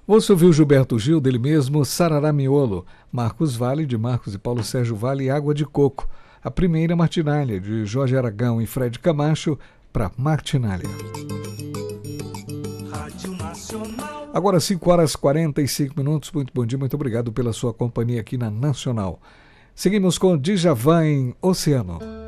Você ouviu Gilberto Gil, dele mesmo, Sarará Miolo, Marcos Vale, de Marcos e Paulo Sérgio Vale, e Água de Coco. A primeira Martinália, de Jorge Aragão e Fred Camacho, para Martinália. Agora 5 horas e 45 minutos, muito bom dia, muito obrigado pela sua companhia aqui na Nacional. Seguimos com Djavan em Oceano.